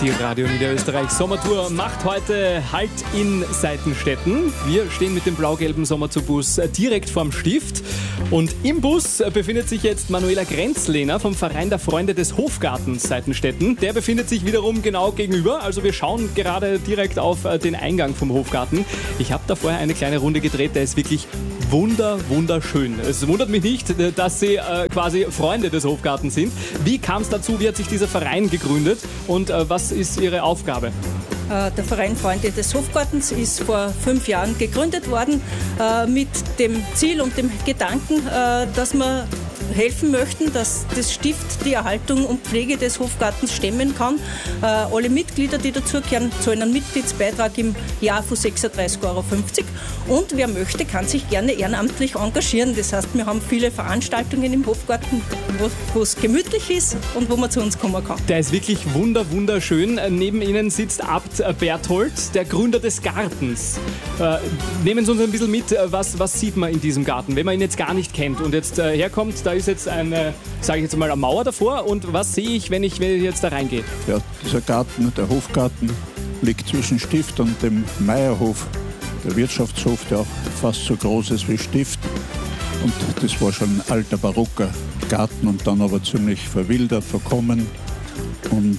Die Radio Niederösterreich Sommertour macht heute Halt in Seitenstetten. Wir stehen mit dem blau-gelben Sommerzoo-Bus direkt vorm Stift. Und im Bus befindet sich jetzt Manuela Grenzlehner vom Verein der Freunde des Hofgartens Seitenstetten. Der befindet sich wiederum genau gegenüber. Also wir schauen gerade direkt auf den Eingang vom Hofgarten. Ich habe da vorher eine kleine Runde gedreht. Der ist wirklich wunderschön. Es wundert mich nicht, dass Sie quasi Freunde des Hofgartens sind. Wie kam es dazu? Wie hat sich dieser Verein gegründet? Und was ist Ihre Aufgabe? Der Verein Freunde des Hofgartens ist vor 5 Jahren gegründet worden mit dem Ziel und dem Gedanken, dass wir helfen möchten, dass das Stift die Erhaltung und Pflege des Hofgartens stemmen kann. Alle Mitglieder, die dazugehören, zahlen einen Mitgliedsbeitrag im Jahr von 36,50 €. Und wer möchte, kann sich gerne ehrenamtlich engagieren. Das heißt, wir haben viele Veranstaltungen im Hofgarten, wo es gemütlich ist und wo man zu uns kommen kann. Der ist wirklich wunderschön. Neben Ihnen sitzt Abt Berthold, der Gründer des Gartens. Nehmen Sie uns ein bisschen mit, was sieht man in diesem Garten, wenn man ihn jetzt gar nicht kennt und jetzt herkommt, da ist jetzt eine, sage ich jetzt mal, eine Mauer davor und was sehe ich, wenn ich jetzt da reingehe? Ja, dieser Garten, der Hofgarten, liegt zwischen Stift und dem Meierhof, der Wirtschaftshof, der auch fast so groß ist wie Stift. Und das war schon ein alter barocker Garten und dann aber ziemlich verwildert, verkommen. Und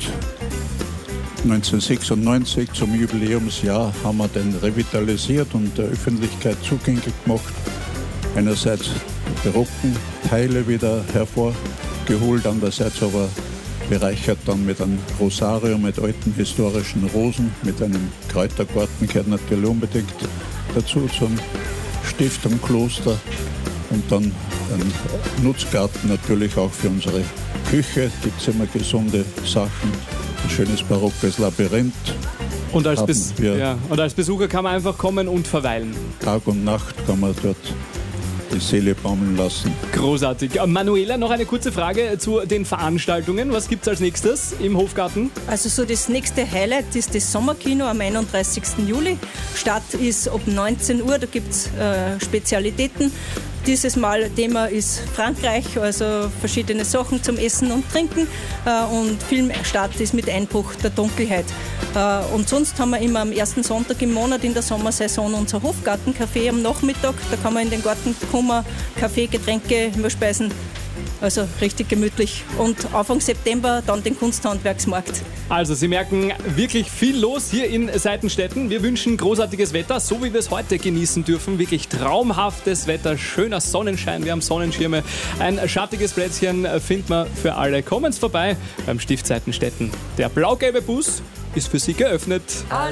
1996 zum Jubiläumsjahr haben wir den revitalisiert und der Öffentlichkeit zugänglich gemacht. Einerseits barocken Teile wieder hervorgeholt, andererseits aber bereichert dann mit einem Rosarium, mit alten historischen Rosen, mit einem Kräutergarten, gehört natürlich unbedingt dazu, zum Stift und Kloster. Und dann ein Nutzgarten natürlich auch für unsere Küche, gibt es immer gesunde Sachen, ein schönes barockes Labyrinth. Und als Besucher kann man einfach kommen und verweilen. Tag und Nacht kann man dort die Seele baumeln lassen. Großartig. Manuela, noch eine kurze Frage zu den Veranstaltungen. Was gibt es als nächstes im Hofgarten? Also so das nächste Highlight ist das Sommerkino am 31. Juli. Start ist ab 19 Uhr, da gibt es Spezialitäten. Dieses Mal Thema ist Frankreich, also verschiedene Sachen zum Essen und Trinken. Und Filmstart ist mit Einbruch der Dunkelheit. Und sonst haben wir immer am ersten Sonntag im Monat in der Sommersaison unser Hofgartencafé am Nachmittag. Da kann man in den Garten kommen, Kaffee, Getränke, Speisen. Also richtig gemütlich. Und Anfang September dann den Kunsthandwerksmarkt. Also Sie merken, wirklich viel los hier in Seitenstetten. Wir wünschen großartiges Wetter, so wie wir es heute genießen dürfen. Wirklich traumhaftes Wetter, schöner Sonnenschein, wir haben Sonnenschirme. Ein schattiges Plätzchen findet man für alle. Kommen Sie vorbei beim Stift Seitenstetten. Der blau-gelbe Bus ist für Sie geöffnet.